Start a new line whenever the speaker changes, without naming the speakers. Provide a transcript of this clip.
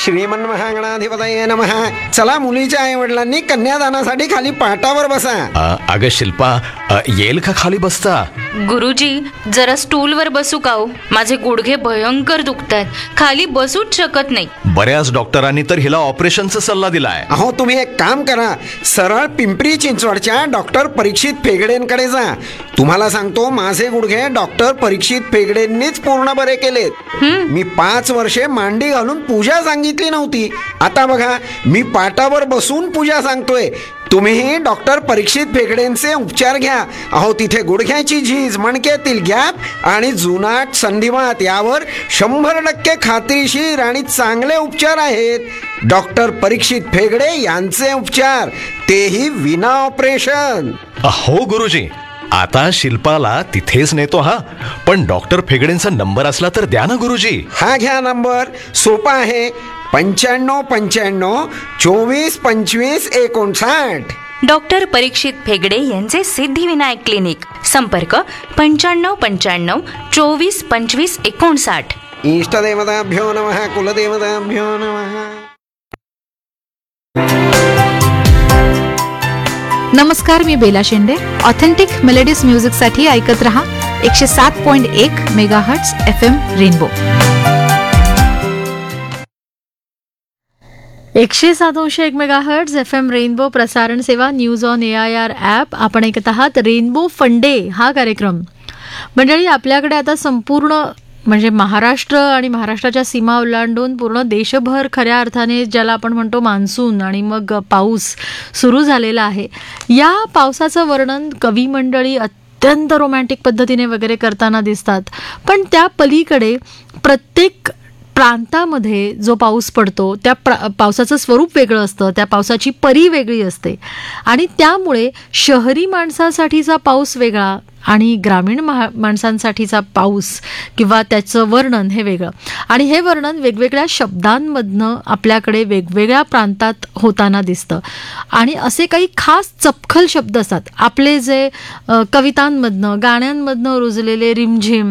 श्रीमन्महागणाधिपतये नमः. चला, मुलीच्या आई वडिलांनी कन्यादानासाठी खाली पाटावर बसा.
अगं शिल्पा, येईल का खाली बसता?
गुरुजी, जरा स्टूलवर बसू का हो? माझे गुडघे भयंकर दुखतायत, खाली बसूच शकत नाही.
बऱ्याच डॉक्टरांनी तर हिला ऑपरेशनचा सल्ला दिलाय.
अहो, तुम्ही एक काम करा, सरळ पिंपरी चिंचवडच्या डॉक्टर परीक्षित फेगडेंकडे जा. तुम्हाला सांगतो, माझे गुडघे डॉक्टर परीक्षित फेगडेंनीच पूर्ण बरे केलेत. मी 5 वर्षे मांडी घालून पूजा सांगितली नव्हती. आता बघा, मी पाटावर बसून पूजा सांगतोय. तुम्हीही डॉक्टर परीक्षित फेगडेंचे उपचार घ्या. अहो, तिथे गुडघ्याची झीज, मणक्यातील गॅप आणि जुनाट संधिवात यावर 100% खात्रीशीर आणि चांगले उपचार आहेत. डॉक्टर परीक्षित फेगडे यांचे उपचार, तेही विना ऑपरेशन.
हो गुरुजी, आता शिल्पाला तिथेच नेतो. हा, पण डॉक्टर फेगडेंचा नंबर असला तर द्या ना गुरुजी.
हा घ्या नंबर, सोपा आहे. 9595 24 25 59.
डॉक्टर परीक्षित फेगडे यांचे सिद्धिविनायक क्लिनिक. संपर्क 9595 24 25 59.
इष्टदेवताभ्यो नमः, कुलदेवताभ्यो नमः.
नमस्कार, मी बेला शेंडे. ऑथेंटिक मेलोडीज म्युझिकसाठी ऐकत रहा 107.1 megahertz FM rainbow. 107.1 megahertz FM rainbow प्रसारण सेवा, न्यूज ऑन AIR ॲप. आपण ऐकत आहात रेनबो फंडे हा कार्यक्रम. मंडळी, आपल्याकडे आता संपूर्ण म्हणजे महाराष्ट्र आणि महाराष्ट्राच्या सीमा ओलांडून पूर्ण देशभर खऱ्या अर्थाने ज्याला आपण म्हणतो मान्सून आणि मग पाऊस सुरू झालेला आहे. या पावसाचं वर्णन कवी मंडळी अत्यंत रोमॅन्टिक पद्धतीने वगैरे करताना दिसतात. पण त्या पलीकडे प्रत्येक प्रांतामध्ये जो पाऊस पडतो त्या पावसाचं स्वरूप वेगळं असतं, त्या पावसाची परी वेगळी असते आणि त्यामुळे शहरी माणसासाठीचा पाऊस वेगळा आणि ग्रामीण माणसांसाठीचा पाऊस किंवा त्याचं वर्णन हे वेगळं. आणि हे वर्णन वेगवेगळ्या शब्दांमधनं आपल्याकडे वेगवेगळ्या प्रांतात होताना दिसतं. आणि असे काही खास चपखल शब्द असतात आपले जे कवितांमधनं, गाण्यांमधनं रुजलेले, रिमझिम